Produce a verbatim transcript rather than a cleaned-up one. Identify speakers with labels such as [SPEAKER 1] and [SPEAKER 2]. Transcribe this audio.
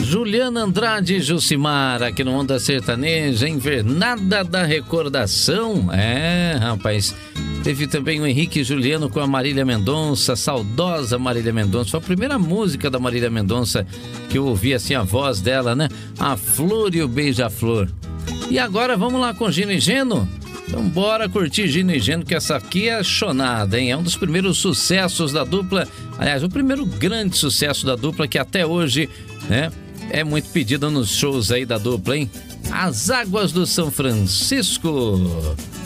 [SPEAKER 1] Juliana Andrade e Jucimar, aqui no Onda Sertaneja, Invernada da Recordação. É, rapaz. Teve também o Henrique e Juliano com a Marília Mendonça, saudosa Marília Mendonça. Foi a primeira música da Marília Mendonça que eu ouvi, assim, a voz dela, né? A Flor e o Beija-Flor. E agora vamos lá com Gino e Geno? Então bora curtir Gino e Geno, que essa aqui é chonada, hein? É um dos primeiros sucessos da dupla. Aliás, o primeiro grande sucesso da dupla, que até hoje, né, é muito pedido nos shows aí da dupla, hein? As Águas do São Francisco.